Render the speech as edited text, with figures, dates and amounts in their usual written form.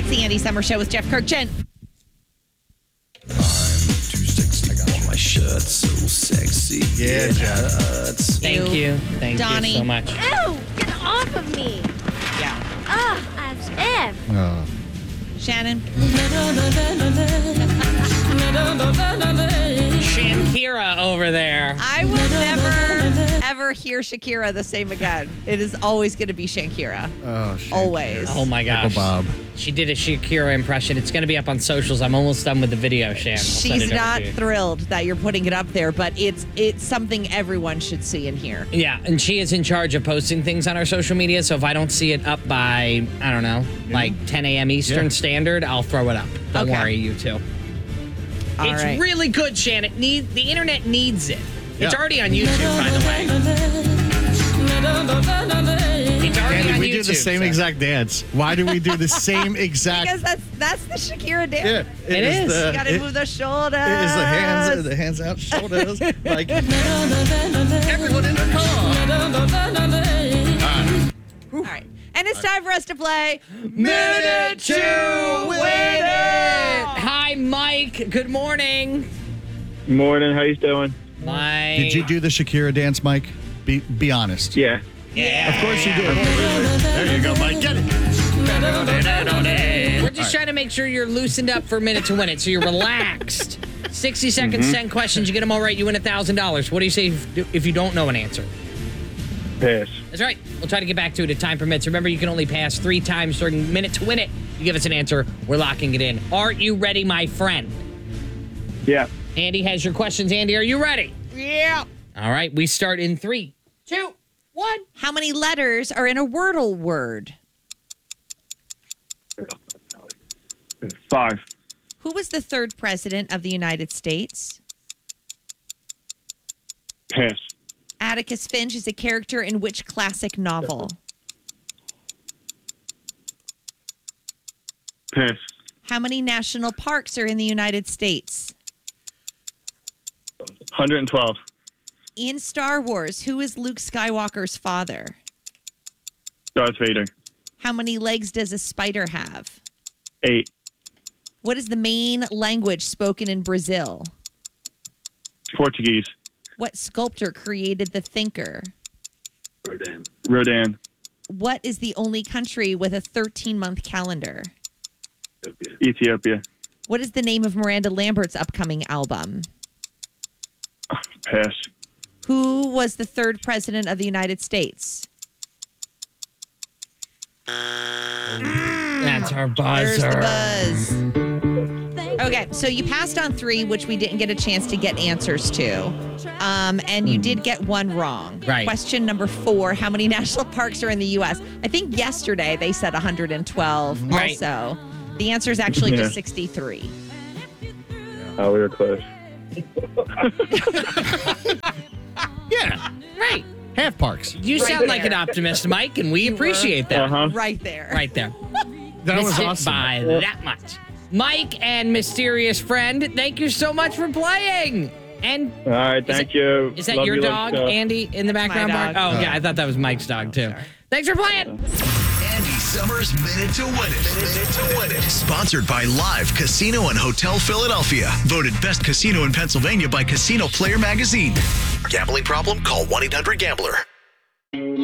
the Andy Summer Show with Jeff Kirk. Jen. I'm too sexy. I got my shirt so sexy. Yeah, Jeff. Thank you. Thank Donnie. you so much. Ew, get off of me. Yeah. Ugh, as if. Oh. Shannon. Shankira over there. I will never, ever hear Shakira the same again. It is always going to be Shankira. Oh, shit. Always. Oh my gosh. Uncle Bob. She did a Shakira impression. It's going to be up on socials. I'm almost done with the video, Shan. I'll send She's it over not to you. thrilled that you're putting it up there, but it's something everyone should see and hear. Yeah, and she is in charge of posting things on our social media. So if I don't see it up by, I don't know, like 10 a.m. Eastern Standard, I'll throw it up. Don't Okay. worry, you two. All It's right. really good, Shan. The internet needs it. It's Yeah. already on YouTube, by the way. It's already Andy, on we YouTube. do the same so- exact dance. Why do we do the same exact? Because that's the Shakira dance. Yeah, It is. You gotta move the shoulders. It is the hands out, shoulders, like everyone in the car. All right. And it's time for us to play Minute to Win It! Hi, Mike. Good morning. Morning, how you doing? Mike. Did you do the Shakira dance, Mike? Be honest. Yeah. Yeah. Of course you did. There you go, Mike. Get it. We're just trying to make sure you're loosened up for a minute to win it, so you're relaxed. 60 seconds, 10 questions. You get them all right, you win $1,000. What do you say if you don't know an answer? Pass. That's right. We'll try to get back to it if time permits. Remember, you can only pass 3 times during minute to win it. You give us an answer, we're locking it in. Are you ready, my friend? Yeah. Andy has your questions. Andy, are you ready? Yeah. All right, we start in 3, 2, 1. How many letters are in a Wordle word? 5. Who was the third president of the United States? Pass. Atticus Finch is a character in which classic novel? Pass. How many national parks are in the United States? 112. In Star Wars, who is Luke Skywalker's father? Darth Vader. How many legs does a spider have? 8. What is the main language spoken in Brazil? Portuguese. What sculptor created the Thinker? Rodin. What is the only country with a 13-month calendar? Ethiopia. What is the name of Miranda Lambert's upcoming album? Pass. Who was the third president of the United States? That's our There's buzzer. the buzz. Okay, so you passed on 3, which we didn't get a chance to get answers to. And you did get one wrong. Right. Question number 4, how many national parks are in the U.S.? I think yesterday they said 112 Right. also. The answer is actually just 63. Oh, we were close. Yeah, Right. half parks. You Right sound like there. an optimist, Mike, and we appreciate that. Uh-huh. Right there. Right there. That was Missed it awesome. by that much. Mike and mysterious friend, thank you so much for playing. And All right, thank you. is that Love your you, dog, love you. Andy, in the background? dog. Bark? Oh, yeah, I thought that was Mike's dog, too. Thanks for playing. Andy Summers Minute to Win It. Minute to Win It. Sponsored by Live Casino and Hotel Philadelphia. Voted best casino in Pennsylvania by Casino Player Magazine. Gambling problem? Call 1-800-GAMBLER.